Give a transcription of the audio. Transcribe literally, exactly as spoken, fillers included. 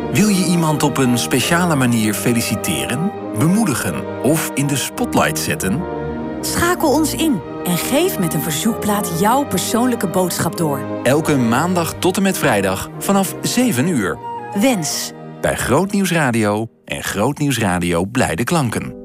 Wil je iemand op een speciale manier feliciteren, bemoedigen of in de spotlight zetten? Schakel ons in en geef met een verzoekplaat jouw persoonlijke boodschap door. Elke maandag tot en met vrijdag vanaf zeven uur. Wens. Bij Grootnieuws Radio en Grootnieuws Radio Blijde Klanken.